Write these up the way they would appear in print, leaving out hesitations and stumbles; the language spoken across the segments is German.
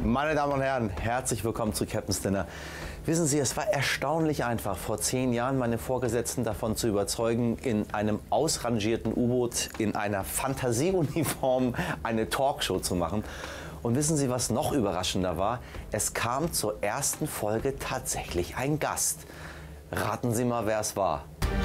Meine Damen und Herren, herzlich willkommen zu Captain's Dinner. Wissen Sie, es war erstaunlich einfach, vor 10 Jahren meine Vorgesetzten davon zu überzeugen, in einem ausrangierten U-Boot in einer Fantasieuniform eine Talkshow zu machen. Und wissen Sie, was noch überraschender war? Es kam zur ersten Folge tatsächlich ein Gast. Raten Sie mal, wer es war.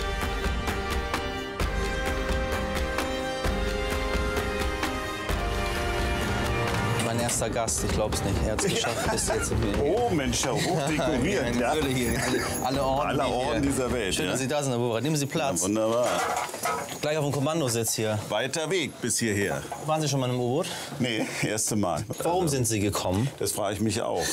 Mein erster Gast, ich glaube es nicht. Er hat es geschafft bis jetzt. Oh Mensch, ja, hochdekoriert. Ja. Alle Orden dieser Welt. Schön, ja. dass Sie da sind, Herr Bubereit. Nehmen Sie Platz. Ja, wunderbar. Gleich auf dem Kommandositz hier. Weiter Weg bis hierher. Waren Sie schon mal im U-Boot? Nee, erste Mal. Warum sind Sie gekommen? Das frage ich mich auch.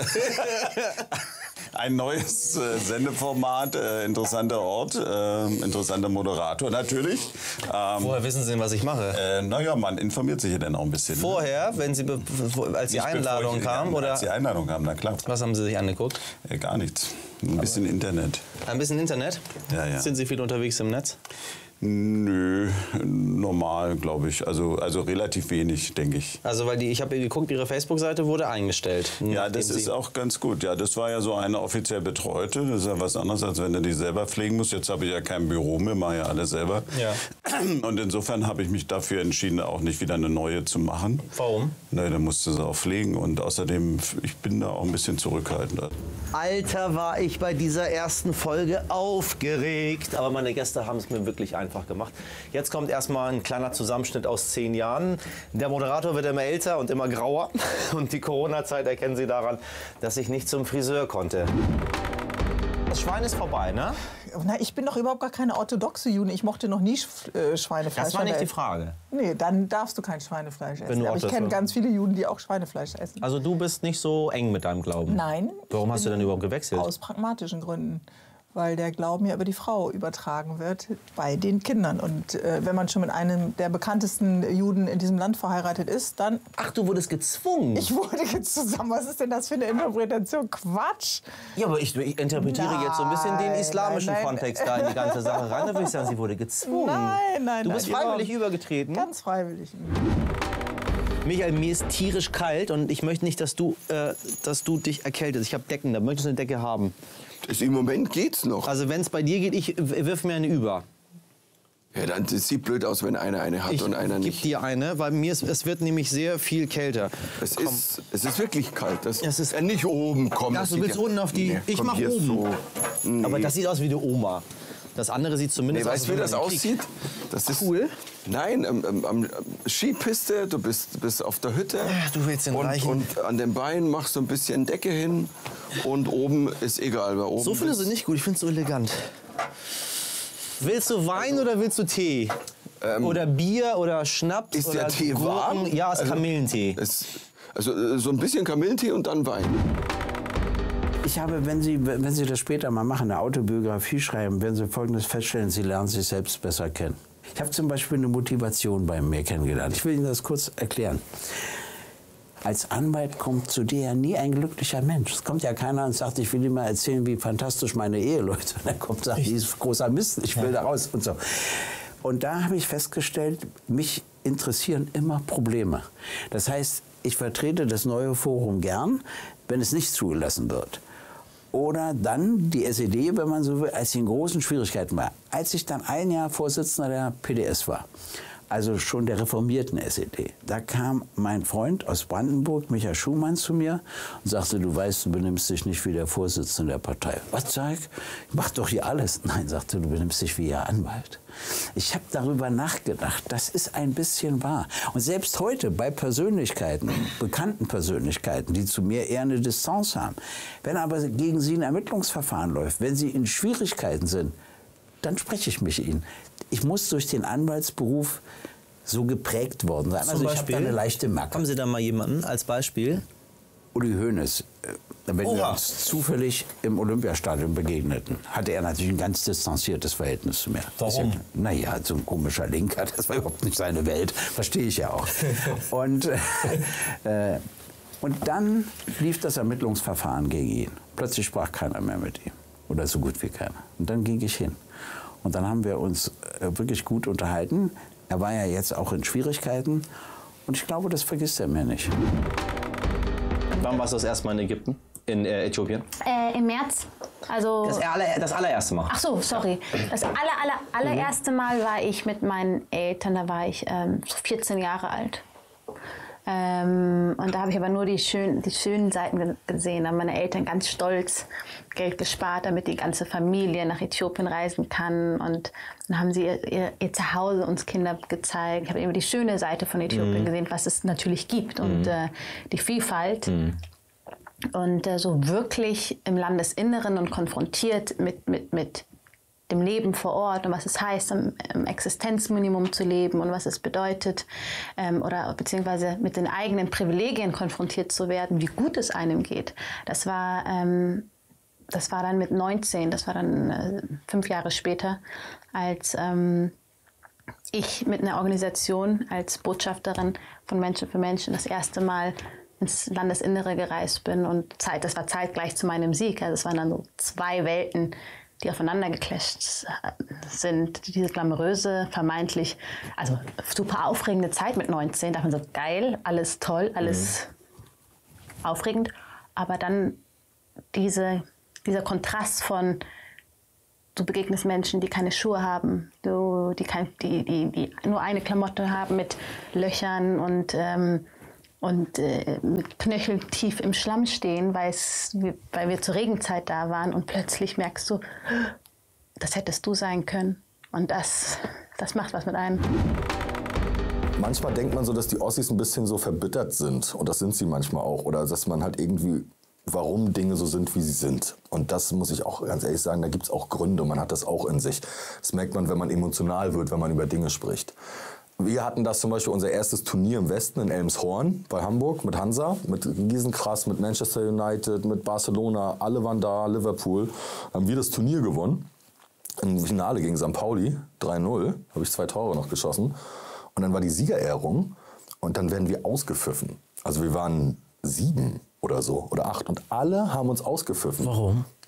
Ein neues Sendeformat, interessanter Ort, interessanter Moderator natürlich. Woher wissen Sie denn, was ich mache? Naja, man informiert sich ja dann auch ein bisschen. Vorher, wenn Sie, als die Einladung kam? Oder? Als die Einladung kam, na klar. Was haben Sie sich angeguckt? Gar nichts. Ein bisschen Internet. Ein bisschen Internet? Ja, ja. Sind Sie viel unterwegs im Netz? Nö, normal, glaube ich. Also relativ wenig, denke ich. Also, weil ich habe geguckt, Ihre Facebook-Seite wurde eingestellt. Ja, das ist auch ganz gut. Ja, das war ja so eine offiziell betreute. Das ist ja was anderes, als wenn du die selber pflegen musst. Jetzt habe ich ja kein Büro mehr, mache ja alles selber. Ja. Und insofern habe ich mich dafür entschieden, auch nicht wieder eine neue zu machen. Warum? Na, dann musst du sie auch pflegen. Und außerdem, ich bin da auch ein bisschen zurückhaltender. Alter, war ich bei dieser ersten Folge aufgeregt. Aber meine Gäste haben es mir wirklich einfach gemacht. Jetzt kommt erstmal ein kleiner Zusammenschnitt aus 10 Jahren. Der Moderator wird immer älter und immer grauer. Und die Corona-Zeit erkennen Sie daran, dass ich nicht zum Friseur konnte. Das Schwein ist vorbei, ne? Na, ich bin doch überhaupt gar keine orthodoxe Juden. Ich mochte noch nie Schweinefleisch. Das war nicht die Frage. Nee, dann darfst du kein Schweinefleisch essen. Aber ich kenne ganz viele Juden, die auch Schweinefleisch essen. Also du bist nicht so eng mit deinem Glauben? Nein. Warum hast du denn überhaupt gewechselt? Aus pragmatischen Gründen. Weil der Glauben ja über die Frau übertragen wird bei den Kindern. Und wenn man schon mit einem der bekanntesten Juden in diesem Land verheiratet ist, dann... Ach, du wurdest gezwungen? Ich wurde jetzt zusammen. Was ist denn das für eine Interpretation? Quatsch! Ja, aber ich interpretiere jetzt so ein bisschen den islamischen Kontext da in die ganze Sache rein. Da würde ich sagen, sie wurde gezwungen. Nein. Du bist freiwillig übergetreten? Ganz freiwillig. Michael, mir ist tierisch kalt und ich möchte nicht, dass du dich erkältest. Ich habe Decken, da möchtest du eine Decke haben. Im Moment geht's noch. Also wenn es bei dir geht, wirf mir eine über. Ja, dann das sieht blöd aus, wenn einer eine hat und einer nicht. Ich gebe dir eine, weil es wird nämlich sehr viel kälter. Es ist wirklich kalt. Es ist nicht oben kommen. Ja, du willst unten auf die... Nee, ich mach hier oben. So. Nee. Aber das sieht aus wie eine Oma. Das andere sieht zumindest aus Weißt du, wie das aussieht? Das ist cool. Nein, am Skipiste, du bist auf der Hütte. Du willst den reichen. Und an den Beinen machst du ein bisschen Decke hin. Und oben ist egal. Weil oben So findest du nicht gut, ich finde es so elegant. Willst du Wein oder willst du Tee? Oder Bier oder Schnaps? Ist oder der Tee Gurken? warm? Ja, es ist Kamillentee. Also so ein bisschen Kamillentee und dann Wein. Ich habe, wenn Sie das später mal machen, eine Autobiografie schreiben, werden Sie Folgendes feststellen: Sie lernen sich selbst besser kennen. Ich habe zum Beispiel eine Motivation bei mir kennengelernt. Ich will Ihnen das kurz erklären. Als Anwalt kommt zu dir ja nie ein glücklicher Mensch. Es kommt ja keiner und sagt, ich will dir mal erzählen, wie fantastisch meine Ehe läuft. Und dann kommt und sagt, die ist großer Mist, ich will da raus und so. Und da habe ich festgestellt, mich interessieren immer Probleme. Das heißt, ich vertrete das neue Forum gern, wenn es nicht zugelassen wird. Oder dann die SED, wenn man so will, als sie in großen Schwierigkeiten war. Als ich dann ein Jahr Vorsitzender der PDS war, also schon der reformierten SED, da kam mein Freund aus Brandenburg, Michael Schumann, zu mir und sagte, du weißt, du benimmst dich nicht wie der Vorsitzende der Partei. Was, sag ich? Ich mach doch hier alles. Nein, sagte, du benimmst dich wie Ihr Anwalt. Ich habe darüber nachgedacht, das ist ein bisschen wahr. Und selbst heute bei Persönlichkeiten, bekannten Persönlichkeiten, die zu mir eher eine Distanz haben, wenn aber gegen sie ein Ermittlungsverfahren läuft, wenn sie in Schwierigkeiten sind, dann spreche ich mit ihnen. Ich muss durch den Anwaltsberuf so geprägt worden sein. Also ich habe da eine leichte Macke. Haben Sie da mal jemanden als Beispiel? Uli Hoeneß, wenn wir uns zufällig im Olympiastadion begegneten, hatte er natürlich ein ganz distanziertes Verhältnis zu mir. Warum? Naja, so ein komischer Linker, das war überhaupt nicht seine Welt, verstehe ich ja auch. Und dann lief das Ermittlungsverfahren gegen ihn. Plötzlich sprach keiner mehr mit ihm. Oder so gut wie keiner. Und dann ging ich hin. Und dann haben wir uns wirklich gut unterhalten. Er war ja jetzt auch in Schwierigkeiten. Und ich glaube, das vergisst er mir nicht. Wann warst du das erste Mal in Ägypten? In Äthiopien? Im März. Also Das allererste Mal. Ach so, sorry. Das allererste Mal war ich mit meinen Eltern, da war ich 14 Jahre alt. Und da habe ich aber nur die schönen Seiten gesehen. Da haben meine Eltern ganz stolz Geld gespart, damit die ganze Familie nach Äthiopien reisen kann. Und dann haben sie ihr Zuhause uns Kinder gezeigt. Ich habe eben die schöne Seite von Äthiopien gesehen, was es natürlich gibt und die Vielfalt. Und so wirklich im Landesinneren und konfrontiert mit dem Leben vor Ort und was es heißt, im Existenzminimum zu leben und was es bedeutet, oder beziehungsweise mit den eigenen Privilegien konfrontiert zu werden, wie gut es einem geht. Das war dann mit 19, das war dann 5 Jahre später, als ich mit einer Organisation als Botschafterin von Menschen für Menschen das erste Mal ins Landesinnere gereist bin. Und das war zeitgleich zu meinem Sieg. Also es waren dann so 2 Welten, die aufeinander geclasht sind. Diese glamouröse, vermeintlich, also super aufregende Zeit mit 19. Da dachte man so, geil, alles toll, alles aufregend. Aber dann dieser Kontrast von, du begegnest Menschen, die keine Schuhe haben, die nur eine Klamotte haben mit Löchern und mit Knöcheln tief im Schlamm stehen, weil wir zur Regenzeit da waren und plötzlich merkst du, das hättest du sein können. Und das macht was mit einem. Manchmal denkt man so, dass die Ossis ein bisschen so verbittert sind. Und das sind sie manchmal auch. Oder dass man halt irgendwie, warum Dinge so sind, wie sie sind. Und das muss ich auch ganz ehrlich sagen, da gibt es auch Gründe. Man hat das auch in sich. Das merkt man, wenn man emotional wird, wenn man über Dinge spricht. Wir hatten das zum Beispiel unser erstes Turnier im Westen in Elmshorn bei Hamburg mit Hansa, mit Giesenkrass, mit Manchester United, mit Barcelona, alle waren da, Liverpool. Haben wir das Turnier gewonnen. Im Finale gegen St. Pauli, 3-0, habe ich 2 Tore noch geschossen. Und dann war die Siegerehrung und dann werden wir ausgepfiffen. Also wir waren 7 oder so oder 8 und alle haben uns ausgepfiffen. Warum?